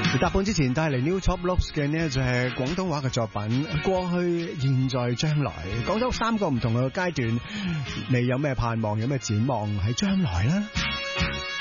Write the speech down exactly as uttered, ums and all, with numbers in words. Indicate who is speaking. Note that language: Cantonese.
Speaker 1: 答本之前帶嚟 New Top Loops 嘅呢就係廣東話嘅作品，過去、現在、將來，講咗三個唔同嘅階段，你有咩盼望，有咩展望喺將來啦？